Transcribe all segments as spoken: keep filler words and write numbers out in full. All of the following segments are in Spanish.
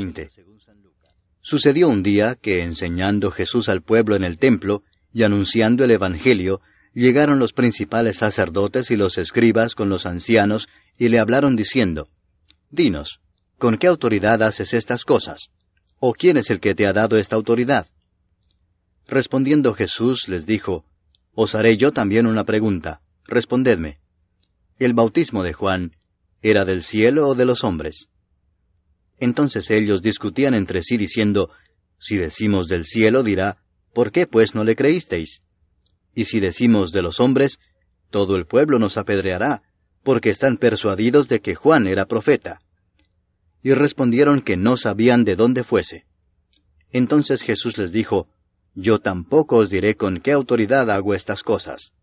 veinte. Sucedió un día que, enseñando Jesús al pueblo en el templo y anunciando el Evangelio, llegaron los principales sacerdotes y los escribas con los ancianos y le hablaron diciendo, «Dinos, ¿con qué autoridad haces estas cosas? ¿O quién es el que te ha dado esta autoridad?» Respondiendo Jesús les dijo, «Os haré yo también una pregunta, respondedme. ¿El bautismo de Juan era del cielo o de los hombres?» Entonces ellos discutían entre sí diciendo, «Si decimos del cielo, dirá, ¿por qué pues no le creísteis? Y si decimos de los hombres, todo el pueblo nos apedreará, porque están persuadidos de que Juan era profeta». Y respondieron que no sabían de dónde fuese. Entonces Jesús les dijo, «Yo tampoco os diré con qué autoridad hago estas cosas».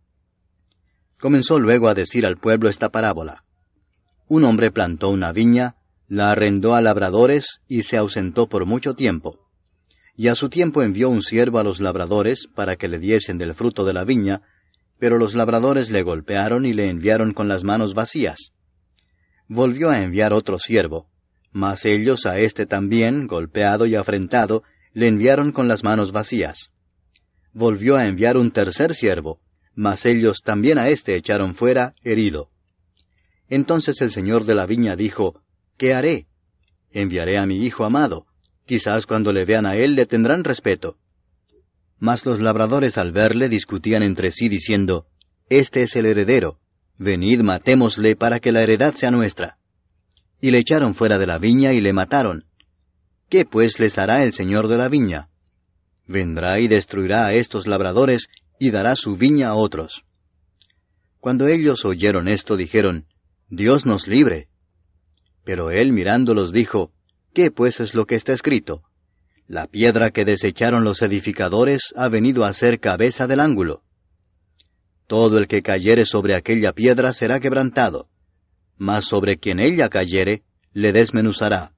Comenzó luego a decir al pueblo esta parábola. Un hombre plantó una viña, la arrendó a labradores y se ausentó por mucho tiempo. Y a su tiempo envió un siervo a los labradores para que le diesen del fruto de la viña, pero los labradores le golpearon y le enviaron con las manos vacías. Volvió a enviar otro siervo, mas ellos a éste también, golpeado y afrentado, le enviaron con las manos vacías. Volvió a enviar un tercer siervo, mas ellos también a éste echaron fuera, herido. Entonces el señor de la viña dijo, «¿Qué haré? Enviaré a mi hijo amado. Quizás cuando le vean a él le tendrán respeto». Mas los labradores al verle discutían entre sí diciendo, «Este es el heredero. Venid, matémosle para que la heredad sea nuestra». Y le echaron fuera de la viña y le mataron. ¿Qué pues les hará el señor de la viña? Vendrá y destruirá a estos labradores y dará su viña a otros. Cuando ellos oyeron esto, dijeron, «Dios nos libre». Pero él mirándolos dijo, «¿Qué pues es lo que está escrito? La piedra que desecharon los edificadores ha venido a ser cabeza del ángulo. Todo el que cayere sobre aquella piedra será quebrantado, mas sobre quien ella cayere, le desmenuzará».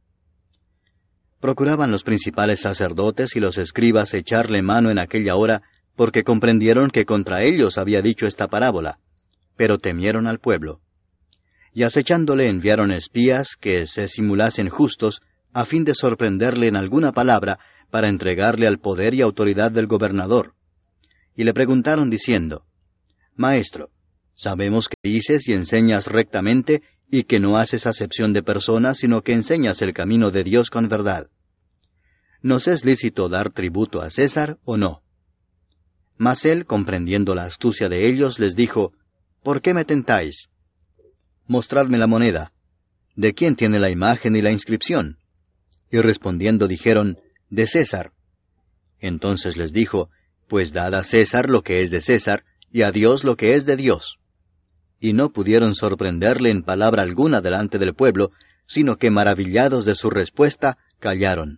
Procuraban los principales sacerdotes y los escribas echarle mano en aquella hora, porque comprendieron que contra ellos había dicho esta parábola, pero temieron al pueblo. Y acechándole enviaron espías que se simulasen justos, a fin de sorprenderle en alguna palabra, para entregarle al poder y autoridad del gobernador. Y le preguntaron diciendo, «Maestro, sabemos que dices y enseñas rectamente, y que no haces acepción de personas, sino que enseñas el camino de Dios con verdad. ¿Nos es lícito dar tributo a César o no?» Mas él, comprendiendo la astucia de ellos, les dijo, «¿Por qué me tentáis? Mostradme la moneda. ¿De quién tiene la imagen y la inscripción?» Y respondiendo dijeron, «De César». Entonces les dijo, «Pues dad a César lo que es de César, y a Dios lo que es de Dios». Y no pudieron sorprenderle en palabra alguna delante del pueblo, sino que maravillados de su respuesta, callaron.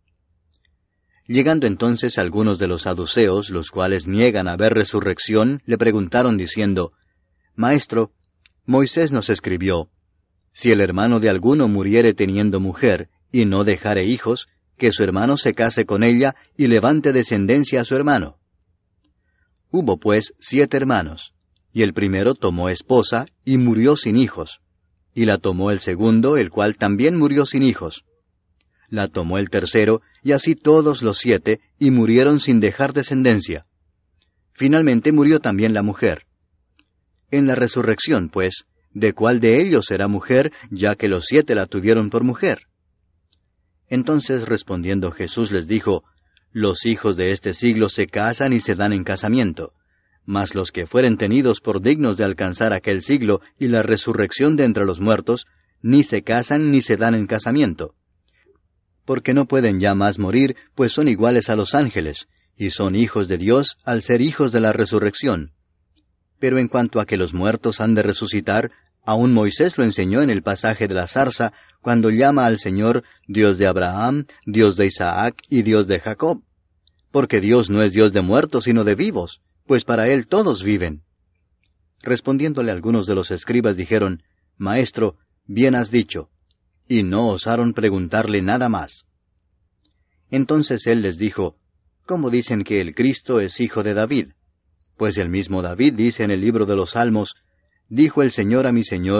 Llegando entonces algunos de los saduceos, los cuales niegan haber resurrección, le preguntaron diciendo, «Maestro, Moisés nos escribió, si el hermano de alguno muriere teniendo mujer, y no dejare hijos, que su hermano se case con ella y levante descendencia a su hermano». Hubo pues siete hermanos, y el primero tomó esposa, y murió sin hijos. Y la tomó el segundo, el cual también murió sin hijos. La tomó el tercero, y así todos los siete, y murieron sin dejar descendencia. Finalmente murió también la mujer. En la resurrección, pues, ¿de cuál de ellos será mujer, ya que los siete la tuvieron por mujer? Entonces respondiendo Jesús les dijo, «Los hijos de este siglo se casan y se dan en casamiento, mas los que fueren tenidos por dignos de alcanzar aquel siglo y la resurrección de entre los muertos, ni se casan ni se dan en casamiento. Porque no pueden ya más morir, pues son iguales a los ángeles, y son hijos de Dios al ser hijos de la resurrección. Pero en cuanto a que los muertos han de resucitar, aún Moisés lo enseñó en el pasaje de la zarza, cuando llama al Señor Dios de Abraham, Dios de Isaac y Dios de Jacob. Porque Dios no es Dios de muertos, sino de vivos, pues para Él todos viven». Respondiéndole algunos de los escribas dijeron, «Maestro, bien has dicho», y no osaron preguntarle nada más. Entonces él les dijo, «¿Cómo dicen que el Cristo es hijo de David? Pues el mismo David dice en el libro de los Salmos, dijo el Señor a mi Señor,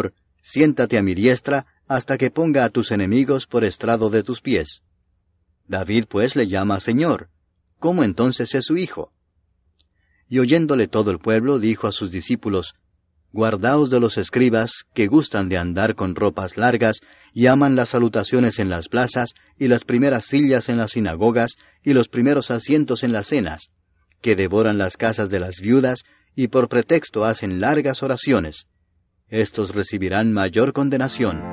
siéntate a mi diestra, hasta que ponga a tus enemigos por estrado de tus pies. David pues le llama Señor. ¿Cómo entonces es su hijo? Y oyéndole todo el pueblo, dijo a sus discípulos, Guardaos de los escribas, que gustan de andar con ropas largas, y aman las salutaciones en las plazas, y las primeras sillas en las sinagogas, y los primeros asientos en las cenas, que devoran las casas de las viudas, y por pretexto hacen largas oraciones. Estos recibirán mayor condenación.